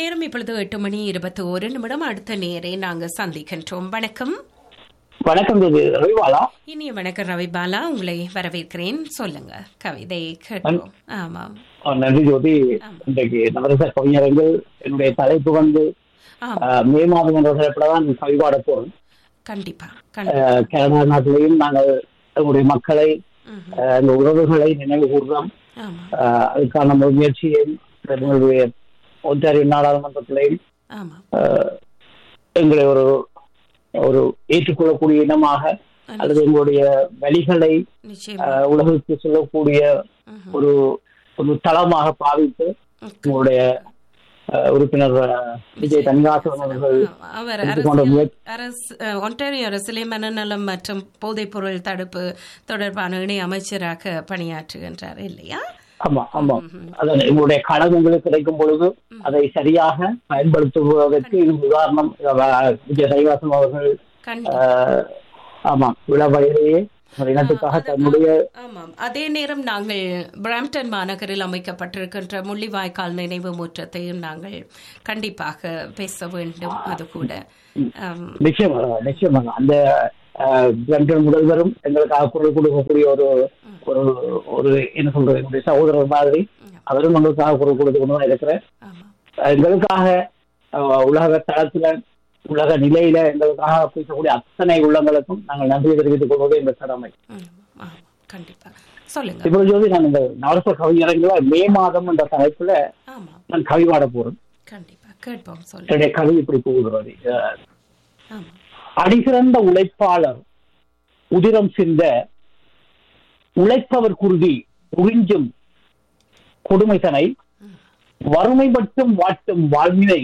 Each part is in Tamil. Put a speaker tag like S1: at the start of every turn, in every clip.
S1: நேரம் இப்பொழுது 8:21 அடுத்த நேரை நாங்க சந்திக்கின்றோம். வணக்கம்.
S2: வணக்கம் ரவிபாலா.
S1: இனிய வணக்கம் ரவிபாலா, உங்களை வரவேற்கிறேன். சொல்லுங்க, கவிதை கேட்போம். ஆமாம்,
S2: நன்றி ஜோதி. இன்றைக்கு நவரச கவிஞர்கள் என்னுடைய தலைப்பு மே மாதம் என்ற தலைப்புலதான் கவி பாட போறோம்.
S1: கண்டிப்பா.
S2: கனடா நாட்டிலையும் நாங்கள் எங்களுடைய மக்களை அந்த உறவுகளை நினைவு கூறுறோம். அதுக்கான முயற்சியை எங்களுடைய ஒன்றாரிய நாடாளுமன்றத்திலையும் எங்களை ஒரு ஏற்றுக்கொள்ளக்கூடிய இனமாக அல்லது எங்களுடைய வழிகளை உலகுக்கு சொல்லக்கூடிய ஒரு தளமாக பாவித்து உங்களுடைய உறுப்பினர் விஜய் தன்காசன் அவர்கள்
S1: ஒன்டாரியோ அரசிலே மனநலம் மற்றும் போதைப் பொருள் தடுப்பு தொடர்பான இணை அமைச்சராக பணியாற்றுகின்றார் இல்லையா?
S2: ஆமா ஆமா. அதான் எங்களுடைய கழகங்களுக்கு கிடைக்கும் பொழுது அதை சரியாக பயன்படுத்துவதற்கு இது உதாரணம். விஜய் தன்காசன் அவர்கள் ஆமா இளவயதிலேயே இனத்துக்காக தன்னுடைய
S1: அதே நேரம் நாங்கள் பிராம்டன் மாநகரில் அமைக்கப்பட்டிருக்கின்ற முள்ளிவாய்க்கால் நினைவு முற்றத்தையும் நாங்கள் கண்டிப்பாக பேச வேண்டும். அது கூட
S2: நிச்சயமாக அந்த பிராம்டன் முதல்வரும் எங்களுக்காக குரல் கொடுக்கக்கூடிய ஒரு என்ன சொல்றது, என்னுடைய சகோதரர் மாதிரி அவரும் எங்களுக்காக குரல் கொடுத்து கொண்டு இருக்கிறேன். எங்களுக்காக உலக தளத்துல உலக நிலையில எங்களுக்காக பேசக்கூடிய அத்தனை உள்ளங்களுக்கும் நாங்கள் நன்றி தெரிவித்துக் கொள்வது எங்கள் கடமை. இப்போ ஜோதி, நான் இந்த நவரச கவிஞர்கள மே மாதம் என்ற தலைப்புல நான் கவி பாட போறேன். என்னுடைய கவி இப்படி போகிறது. அடிசிறந்த உழைப்பாளர் உதிரம் சிந்த உழைப்பவர் குருதி உறிஞ்சும் கொடுமைதனை வறுமை மட்டும் வாட்டும் வாழ்வினை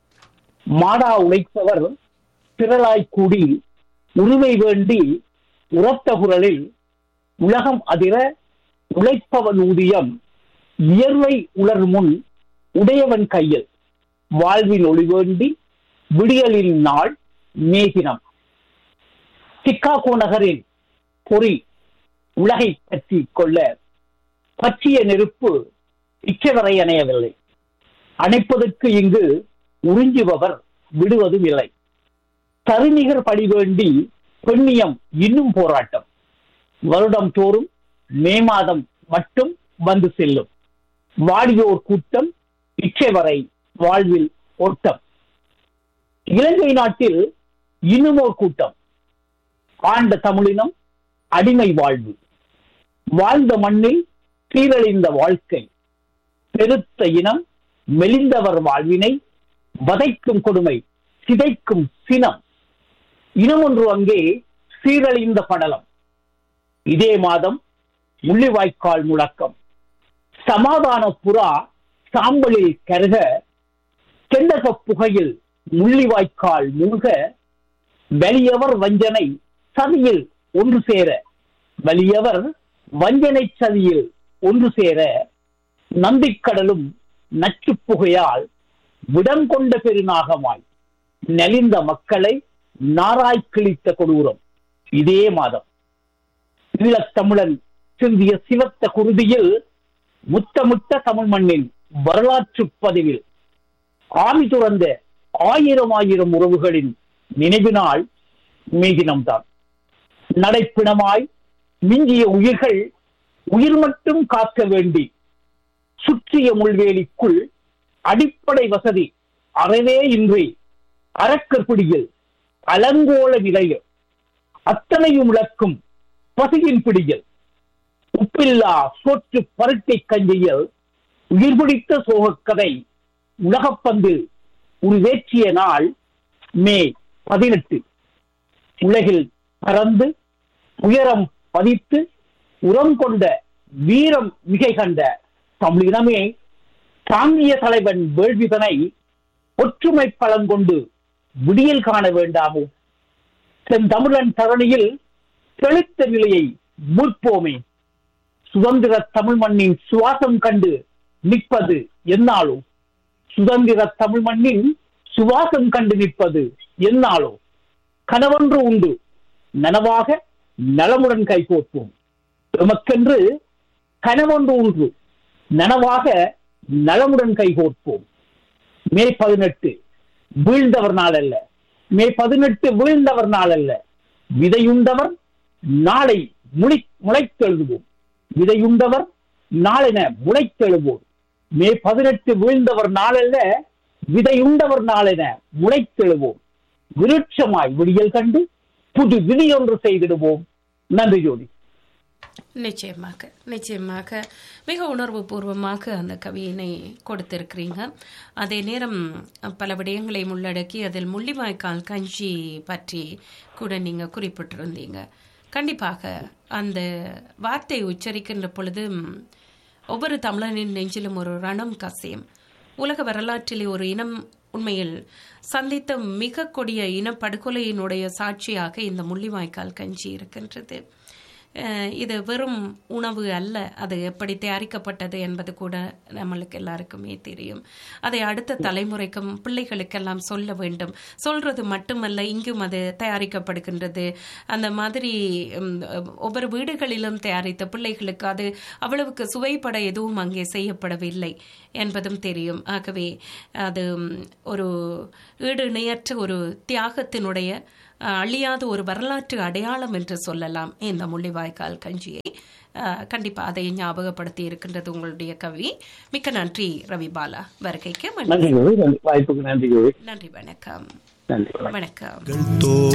S2: மாடா உழைப்பவர் திரளாய் கூடி உரிமை வேண்டி உரத்த குரலில் உலகம் அதிர உழைப்பவன் ஊதியம் வியர்வை உலர் முன் உடையவன் கையில் வாழ்வில் ஒளி வேண்டி விடியலின் நாள் மேகினம். சிக்காகோ நகரின் பொறி உலகை பற்றி கொள்ள பற்றிய நெருப்பு இச்சவரை அணையவில்லை. அணைப்பதற்கு இங்கு உறிஞ்சுபவர் விடுவதும் இல்லை. தருநிகர் படி வேண்டி பெண்ணியம் இன்னும் போராட்டம். வருடம் தோறும் மே மாதம் மட்டும் வந்து செல்லும். வாடியோர் கூட்டம் இச்சைவரை வாழ்வில் ஓட்டம். இலங்கை நாட்டில் இன்னுமோர் கூட்டம். ஆண்ட தமிழினம் அடிமை வாழ்வு. வாழ்ந்த மண்ணில் சீரழிந்த வாழ்க்கை. பெருத்த இனம் மெலிந்தவர் வாழ்வினை வதைக்கும் கொடுமை சிதைக்கும் சினம். இனம் ஒன்று அங்கே சீரழிந்த படலம். இதே மாதம் முள்ளிவாய்க்கால் முழக்கம். சமாதான புறா சாம்பலில் கருக செண்டக புகையில் முள்ளிவாய்க்கால் மூழ்க வலியவர் வஞ்சனை சதியில் ஒன்று சேர வலியவர் வஞ்சனை சதியில் ஒன்று சேர நந்திக்கடலும் நச்சு புகையால் விடம் கொண்ட பெருநாகமாய் நலிந்த மக்களை நாராய் கிழித்த கொடூரம். இதே மாதம் ஈழத்தமிழன் சிந்திய சிவத்த குருதியில் முத்தமிட்ட தமிழ் மண்ணின் வரலாற்று பதிவில் ஆமி துறந்த ஆயிரம் உறவுகளின் நினைவினால் மேதினம்தான். நடைப்பிணமாய் மிஞ்சிய உயிர்கள் உயிர் மட்டும் காக்க வேண்டி சுற்றிய முள்வேலிக்குள் அடிப்படை வசதி அறவே இன்றி அரக்கற்பிடியில் அலங்கோல நிலையில் அத்தனையும் இழக்கும் பசியின் பிடியில் உப்பில்லா சோற்று பருட்டை கஞ்சியில் உயிர் பிடித்த சோகக்கதை உலகப்பந்தில் உருவேற்றிய நாள் மே 18. உலகில் பறந்து உயரம் பதித்து உரம் கொண்ட வீரம் மிகை கண்ட தமிழினமே தாங்கிய தலைவன் வேள்விதனை ஒற்றுமை பலங்கொண்டு விடியல் காண வேண்டாமோ? செந்தமிழன் தரணியில் தெளித்த நிலையை மீட்போமே. சுதந்திர தமிழ் மண்ணின் சுவாசம் கண்டு நிற்பது என்னாலோ? சுதந்திர தமிழ் மண்ணின் சுவாசம் கண்டு நிற்பது என்னாலோ? கனவொன்று உண்டு நனவாக நலமுடன் கைகோர்ப்போம். எமக்கென்று கனவொன்று உண்டு நனவாக நலமுடன் கைகோர்ப்போம். மே 18 வீழ்ந்தவர் நாள் அல்ல. மே 18 வீழ்ந்தவர் நாள் அல்ல. விதையுண்டவர் நாளை முளைத்தெழுவோம். விதையுண்டவர் நாளென முளைத்தெழுவோம். மே 18 வீழ்ந்தவர் நாள் அல்ல, விதையுண்டவர் நாளென முளைத்தெழுவோம். விருட்சமாய் விடியல் கண்டு புது விதியொன்று செய்திடுவோம். நன்றி ஜோதி.
S1: நிச்சயமாக நிச்சயமாக மிக உணர்வு பூர்வமாக அந்த கவியினை கொடுத்திருக்கிறீங்க. அதே நேரம் பல விடயங்களை உள்ளடக்கி அதில் முள்ளிவாய்க்கால் கஞ்சி பற்றி கூட நீங்க குறிப்பிட்டிருந்தீங்க. கண்டிப்பாக அந்த வார்த்தை உச்சரிக்கின்ற பொழுது ஒவ்வொரு தமிழனின் நெஞ்சிலும் ஒரு ரணம் கசியும். உலக வரலாற்றிலே ஒரு இனம் உண்மையில் சந்தித்த மிக கொடிய இனப்படுகொலையினுடைய சாட்சியாக இந்த முள்ளிவாய்க்கால் கஞ்சி இருக்கின்றது. இது வெறும் உணவு அல்ல, அது எப்படி தயாரிக்கப்பட்டது என்பது கூட நம்மளுக்கு எல்லாருக்குமே தெரியும். அதை அடுத்த தலைமுறைக்கும் பிள்ளைகளுக்கெல்லாம் சொல்ல வேண்டும். சொல்றது மட்டுமல்ல, இங்கும் அது தயாரிக்கப்படுகின்றது. அந்த மாதிரி ஒவ்வொரு வீடுகளிலும் தயாரித்த பிள்ளைகளுக்கு அது அவ்வளவுக்கு சுவைப்பட எதுவும் அங்கே செய்யப்படவில்லை என்பதும் தெரியும். ஆகவே அது ஒரு ஈடு இணையற்ற ஒரு தியாகத்தினுடைய அழியாத ஒரு வரலாற்று அடையாளம் என்று சொல்லலாம் இந்த முள்ளிவாய்க்கால் கஞ்சியை. கண்டிப்பா அதை ஞாபகப்படுத்தி இருக்கின்றது உங்களுடைய கவி. மிக்க நன்றி ரவிபாலா வருகைக்கு.
S2: வாய்ப்புக்கு நன்றி.
S1: நன்றி. வணக்கம்.
S2: வணக்கம்.